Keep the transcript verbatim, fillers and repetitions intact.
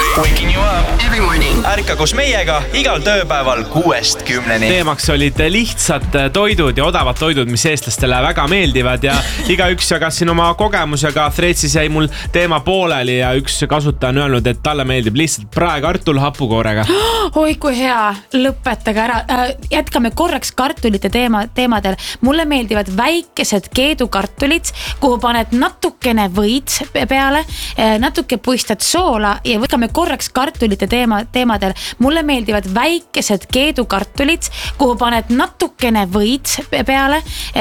Waking you up every morning. Ärka koos meiega igal tööpäeval kuuest kümneni. Teemaks olid lihtsad toidud ja odavad toidud, mis eestlastele väga meeldivad ja igaüks jagas siin oma kogemusega. Threadsis jäi mul teema pooleli ja üks kasutaja on öelnud, et talle meeldib lihtsalt praekartul hapukoorega. Oi, kui hea, lõpetage ära. Jätkame korraks kartulite teema, teemadel. Mulle meeldivad väikesed keedukartulid, kuhu paned natukene võid peale, natuke puistad soola ja võtkame korraks kartulite teema, teemadel. Mulle meeldivad väikesed keedukartulid, kuhu paned natukene võid peale,